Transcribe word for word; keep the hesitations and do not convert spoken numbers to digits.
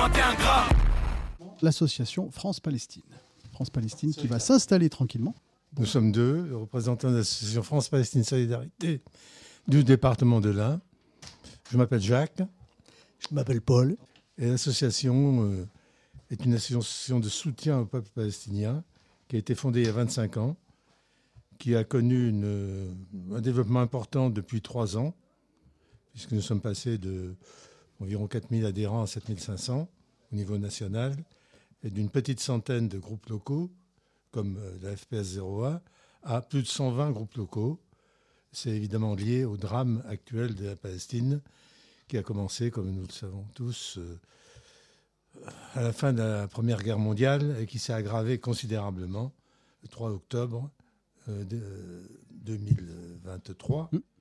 vingt et un grammes. L'association France-Palestine. France-Palestine qui va s'installer tranquillement. Nous sommes deux, représentants de l'association France-Palestine Solidarité du département de l'Ain. Je m'appelle Jacques. Je m'appelle Paul. Et l'association euh, est une association de soutien au peuple palestinien qui a été fondée il y a vingt-cinq ans, qui a connu une, un développement important depuis trois ans, puisque nous sommes passés de environ quatre mille adhérents à sept mille cinq cents au niveau national, et d'une petite centaine de groupes locaux, comme la F P S zéro un, à plus de cent vingt groupes locaux. C'est évidemment lié au drame actuel de la Palestine, qui a commencé, comme nous le savons tous, à la fin de la Première Guerre mondiale et qui s'est aggravé considérablement le trois octobre deux mille vingt-trois. Mmh.